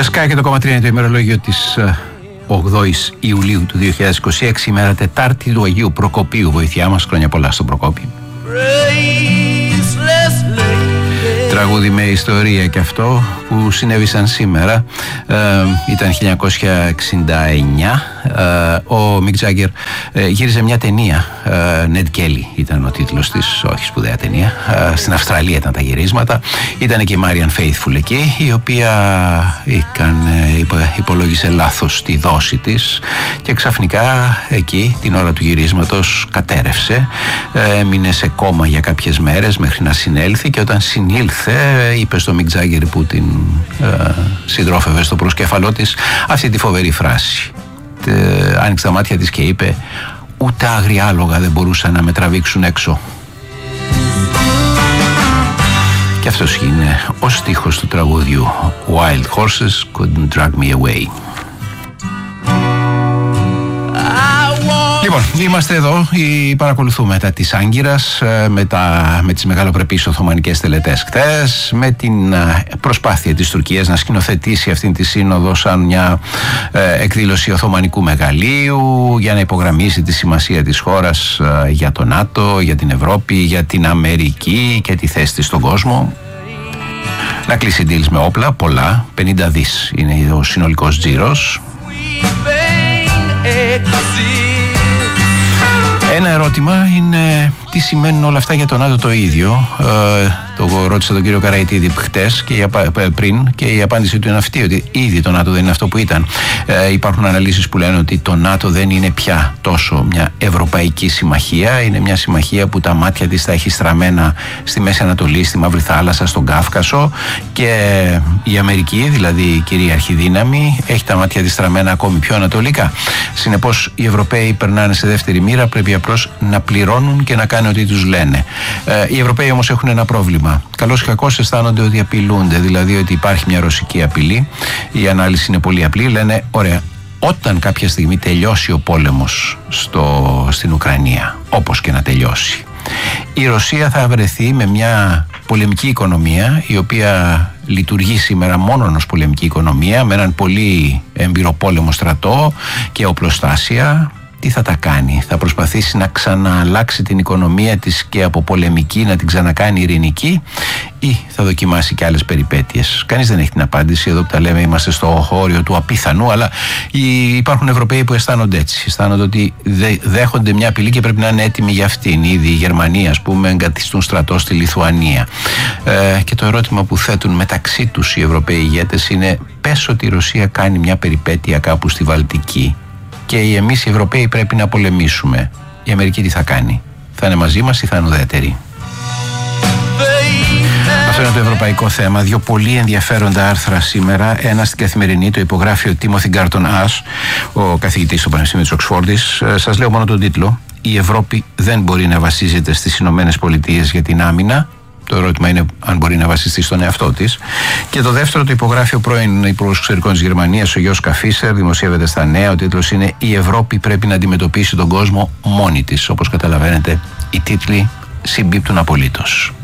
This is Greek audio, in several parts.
Sky και το 3 είναι το ημερολόγιο της 8ης Ιουλίου του 2026, ημέρα Τετάρτη του Αγίου Προκοπίου. Βοήθειά μας, χρόνια πολλά στον Προκόπη. Τραγούδι με ιστορία και αυτό που συνέβησαν σήμερα. Ήταν 1969. Ο Μικ Τζάγκερ γύριζε μια ταινία. Ned Kelly ήταν ο τίτλος της, όχι σπουδαία ταινία. Στην Αυστραλία ήταν τα γυρίσματα. Ήταν και η Marian Faithfull εκεί, η οποία υπολόγισε λάθος τη δόση της και ξαφνικά εκεί την ώρα του γυρίσματος κατέρευσε. Έμεινε σε κόμμα για κάποιες μέρες μέχρι να συνέλθει, και όταν συνήλθε είπε στο Μικ Τζάγκερ που την συντρόφευε στο προσκέφαλό της αυτή τη φοβερή φράση. Άνοιξε τα μάτια της και είπε: «Ούτε άγρια άλογα δεν μπορούσαν να με τραβήξουν έξω». Και αυτός είναι ο στίχος του τραγούδιου «Wild horses couldn't drag me away». Λοιπόν, είμαστε εδώ, παρακολουθούμε τα της Άγκυρας με τις μεγαλοπρεπείς Οθωμανικές τελετές χτες, με την προσπάθεια της Τουρκίας να σκηνοθετήσει αυτήν τη σύνοδο σαν μια εκδήλωση Οθωμανικού μεγαλείου για να υπογραμμίσει τη σημασία της χώρας για το ΝΑΤΟ, για την Ευρώπη, για την Αμερική και τη θέση της στον κόσμο. Να κλείσει deals με όπλα, πολλά, 50 δις είναι ο συνολικός τζίρος. Ένα ερώτημα είναι τι σημαίνουν όλα αυτά για τον ΝΑΤΟ το ίδιο. Το ρώτησα τον κύριο Καραϊτίδη χτες και πριν, και η απάντησή του είναι αυτή, ότι ήδη το ΝΑΤΟ δεν είναι αυτό που ήταν. Υπάρχουν αναλύσεις που λένε ότι το ΝΑΤΟ δεν είναι πια τόσο μια ευρωπαϊκή συμμαχία. Είναι μια συμμαχία που τα μάτια της θα έχει στραμμένα στη Μέση Ανατολή, στη Μαύρη Θάλασσα, στον Κάφκασο, και η Αμερική, δηλαδή η κυρίαρχη δύναμη, έχει τα μάτια της στραμμένα ακόμη πιο ανατολικά. Συνεπώς οι Ευρωπαίοι περνάνε σε δεύτερη μοίρα, πρέπει απλώς να πληρώνουν και να κάνουν ό,τι τους λένε. Οι Ευρωπαίοι όμως έχουν ένα πρόβλημα. Καλώς ή κακώς αισθάνονται ότι απειλούνται, δηλαδή ότι υπάρχει μια ρωσική απειλή. Η ανάλυση είναι πολύ απλή. Λένε: ωραία, όταν κάποια στιγμή τελειώσει ο πόλεμος στην Ουκρανία, όπως και να τελειώσει, η Ρωσία θα βρεθεί με μια πολεμική οικονομία, η οποία λειτουργεί σήμερα μόνο ως πολεμική οικονομία, με έναν πολύ εμπειροπόλεμο στρατό και οπλοστάσια. Τι θα τα κάνει? Θα προσπαθήσει να ξανααλλάξει την οικονομία της και από πολεμική να την ξανακάνει ειρηνική, ή θα δοκιμάσει και άλλες περιπέτειες? Κανείς δεν έχει την απάντηση. Εδώ που τα λέμε είμαστε στο όριο του απίθανου, αλλά υπάρχουν Ευρωπαίοι που αισθάνονται έτσι. Αισθάνονται ότι δέχονται μια απειλή και πρέπει να είναι έτοιμοι για αυτήν. Ήδη οι Γερμανοί, ας πούμε, εγκαθιστούν στρατό στη Λιθουανία. Και το ερώτημα που θέτουν μεταξύ τους οι Ευρωπαίοι ηγέτες είναι: πες ότι η Ρωσία κάνει μια περιπέτεια κάπου στη Βαλτική και εμείς οι Ευρωπαίοι πρέπει να πολεμήσουμε. Η Αμερική τι θα κάνει? Θα είναι μαζί μας ή θα είναι ουδέτερη? Αυτό είναι το ευρωπαϊκό θέμα. Δύο πολύ ενδιαφέροντα άρθρα σήμερα. Ένα στην Καθημερινή, το υπογράφει ο Τίμωθι Γκάρτον Ας, ο καθηγητής στο Πανεπιστήμιο της Οξφόρδης. Σας λέω μόνο τον τίτλο: «Η Ευρώπη δεν μπορεί να βασίζεται στις Ηνωμένες Πολιτείες για την άμυνα». Το ερώτημα είναι αν μπορεί να βασιστεί στον εαυτό της. Και το δεύτερο το υπογράφει ο πρώην Υπουργός Εξωτερικών της Γερμανίας, ο Γιώσκα Φίσερ, δημοσιεύεται στα Νέα. Ο τίτλος είναι «Η Ευρώπη πρέπει να αντιμετωπίσει τον κόσμο μόνη της». Όπως καταλαβαίνετε, οι τίτλοι συμπίπτουν απολύτως.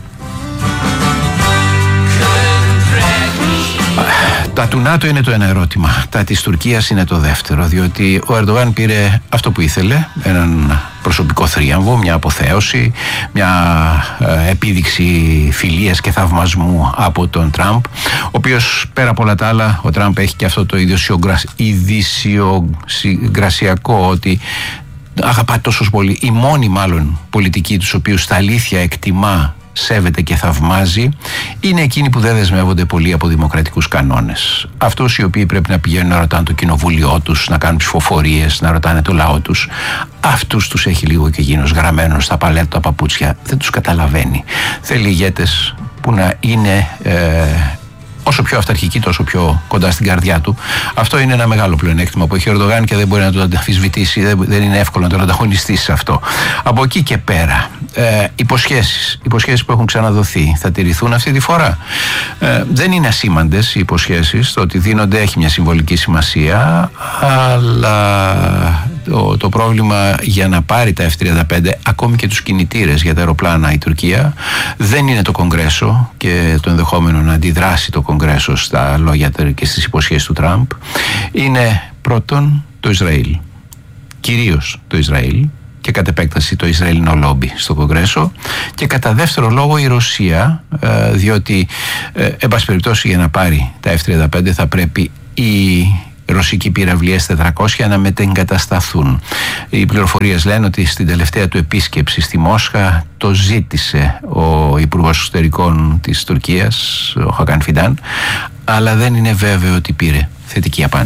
Τα του ΝΑΤΟ είναι το ένα ερώτημα. Τα της Τουρκίας είναι το δεύτερο. Διότι ο Ερντογάν πήρε αυτό που ήθελε, έναν προσωπικό θρίαμβο, μια αποθέωση, μια επίδειξη φιλίας και θαυμασμού από τον Τραμπ, ο οποίος πέρα από όλα τα άλλα, ο Τραμπ έχει και αυτό το ιδιοσυγκρασιακό ότι αγαπά τόσο πολύ, η μόνη μάλλον πολιτική τους οποίους στα αλήθεια εκτιμά, σέβεται και θαυμάζει, είναι εκείνοι που δεν δεσμεύονται πολύ από δημοκρατικούς κανόνες. Αυτούς οι οποίοι πρέπει να πηγαίνουν να ρωτάνε το κοινοβούλιο τους, να κάνουν ψηφοφορίες, να ρωτάνε το λαό τους. Αυτούς τους έχει λίγο και εκείνος γραμμένος στα παλέτα τα παπούτσια. Δεν τους καταλαβαίνει. Θέλει ηγέτες που να είναι όσο πιο αυταρχική, τόσο πιο κοντά στην καρδιά του. Αυτό είναι ένα μεγάλο πλεονέκτημα που έχει ο Ερντογάν και δεν μπορεί να το αμφισβητήσει, δεν είναι εύκολο να τον ανταγωνιστήσει σε αυτό. Από εκεί και πέρα, υποσχέσεις που έχουν ξαναδοθεί θα τηρηθούν αυτή τη φορά? Δεν είναι ασήμαντες οι υποσχέσεις. Το ότι δίνονται έχει μια συμβολική σημασία, αλλά το πρόβλημα για να πάρει τα F-35, ακόμη και τους κινητήρες για τα αεροπλάνα η Τουρκία, δεν είναι το Κογκρέσο και το ενδεχόμενο να αντιδράσει το Κογκρέσο στα λόγια και στις υποσχέσεις του Τραμπ. Είναι πρώτον το Ισραήλ, κυρίως το Ισραήλ, και κατ' επέκταση το Ισραηλινό λόμπι στο Κογκρέσο, και κατά δεύτερο λόγο η Ρωσία, διότι εν πάση περιπτώσει για να πάρει τα F-35 θα πρέπει η ρωσικοί πυραυλοι S-400 να μετεγκατασταθούν. Οι πληροφορίες λένε ότι στην τελευταία του επίσκεψη στη Μόσχα το ζήτησε ο Υπουργός Εξωτερικών της Τουρκίας, ο Χακάν Φιντάν, αλλά δεν είναι βέβαιο ότι πήρε θετική απάντηση.